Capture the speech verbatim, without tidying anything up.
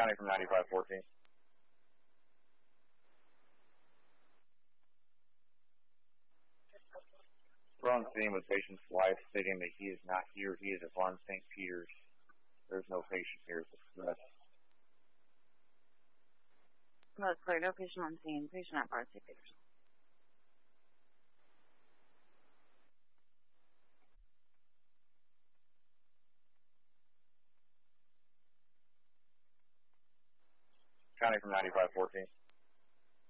County from ninety-five fourteen. We're on scene with patient's wife stating that he is not here. He is at Barnes Saint Peter's. There's no patient here. That's That's clear. No patient on scene. Patient at Barnes Saint Peter's. County from ninety-five fourteen.